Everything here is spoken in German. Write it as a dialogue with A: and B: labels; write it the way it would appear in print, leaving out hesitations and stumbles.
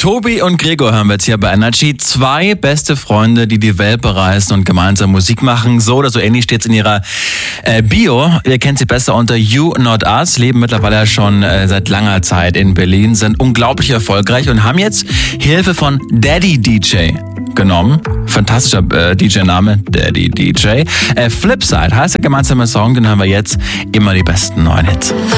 A: Tobi und Gregor hören wir jetzt hier bei Energy. 2 beste Freunde, die die Welt bereisen und gemeinsam Musik machen. So oder so ähnlich steht es in ihrer Bio. Ihr kennt sie besser unter You Not Us, leben mittlerweile schon seit langer Zeit in Berlin, sind unglaublich erfolgreich und haben jetzt Hilfe von Daddy DJ genommen. Fantastischer DJ-Name, Daddy DJ. Flipside heißt der gemeinsame Song, den haben wir jetzt. Immer die besten neuen Hits.